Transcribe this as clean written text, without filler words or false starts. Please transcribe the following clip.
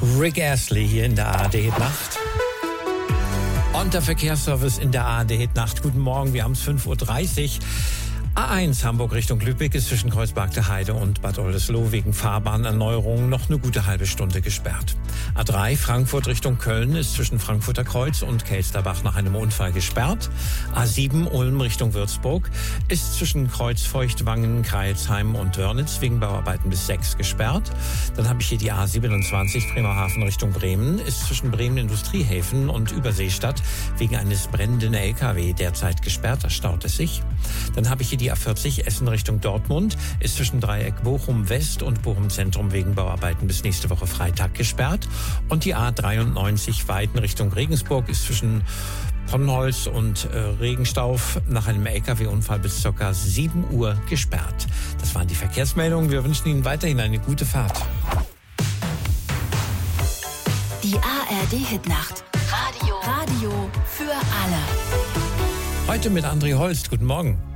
Rick Astley hier in der ARD Hit Nacht. Und der Verkehrsservice in der ARD Hit Nacht. Guten Morgen, wir haben es 5:30 Uhr. A1 Hamburg Richtung Lübeck ist zwischen Kreuzberg der Heide und Bad Oldesloe wegen Fahrbahnerneuerung noch eine gute halbe Stunde gesperrt. A3 Frankfurt Richtung Köln ist zwischen Frankfurter Kreuz und Kelsterbach nach einem Unfall gesperrt. A7 Ulm Richtung Würzburg ist zwischen Kreuzfeuchtwangen, Crailsheim und Wörnitz wegen Bauarbeiten bis 6 gesperrt. Dann habe ich hier die A27 Bremerhaven Richtung Bremen, ist zwischen Bremen Industriehäfen und Überseestadt wegen eines brennenden LKW derzeit gesperrt, da staut es sich. Dann habe ich hier die A40 Essen Richtung Dortmund, ist zwischen Dreieck Bochum West und Bochum Zentrum wegen Bauarbeiten bis nächste Woche Freitag gesperrt. Und die A93 Weiden Richtung Regensburg ist zwischen Ponnholz und Regenstauf nach einem LKW-Unfall bis ca. 7 Uhr gesperrt. Das waren die Verkehrsmeldungen. Wir wünschen Ihnen weiterhin eine gute Fahrt. Die ARD Hitnacht. Radio für alle. Heute mit André Holst. Guten Morgen.